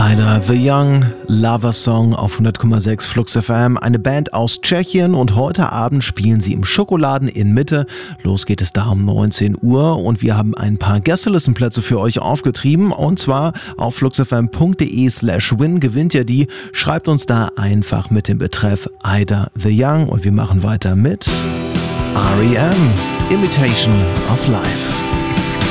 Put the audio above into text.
Ida the Young, Lover Song auf 100,6 Flux FM, eine Band aus Tschechien, und heute Abend spielen sie im Schokoladen in Mitte. Los geht es da um 19 Uhr und wir haben ein paar Gästelistenplätze für euch aufgetrieben, und zwar auf fluxfm.de/win gewinnt ihr die. Schreibt uns da einfach mit dem Betreff Ida the Young und wir machen weiter mit R.E.M. Imitation of Life.